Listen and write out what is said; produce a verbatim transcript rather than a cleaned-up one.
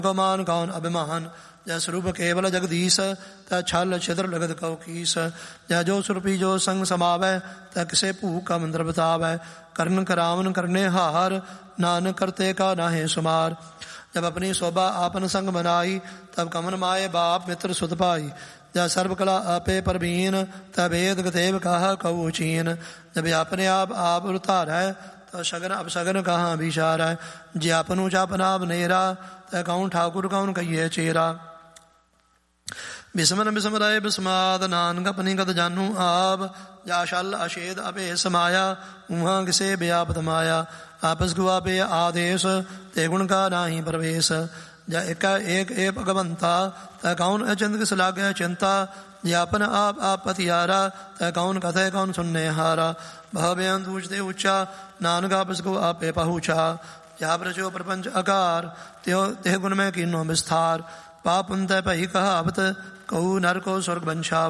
मान कौन अभिमान। जय स्वरूप केवल जगदीश तै छल छिद्र लगत कौ कीस। जय जो सुरपी जो संग समावै तै किसे भूख का मंत्र बतावै। करण करावन करने हार नानक करते का नाहे सुमार। जब अपनी शोभा आपन संग बनाई तब कमन माए बाप मित्र सुत पाई। जब सर्व कला आपे परवीन तब वेद गतेव कहा कऊ चीन। जब अपने आप आप उतारै तब शगन अब शगन कहाँ विचार है। जे अपन ऊँचा पनाब नेरा तै कौन ठाकुर कौन कहिए चेरा। बिस्मन बिस्मराय बिस्माद नानक अपनी गत जानू आप। जा शल अशेद अपे समाया उहाँ किसे व्यापत माया। आपस गुआ पे आदेश ते गुण का नाही प्रवेश। जा एक एक ए भगवंता तै कौन अचिंत किस लागे चिंता। जे अपन आप आप पतियारा तै कौन कथे कौन सुनने हारा। भव्यंत ऊंचते ऊंचा नानक आपस को आपे पहुँचा। या प्रचो प्रपंच आकार त्यो तेह गुण में कीनो विस्तार। पाप उनते पही कहावत कहू नर को स्वर्ग बंशावत।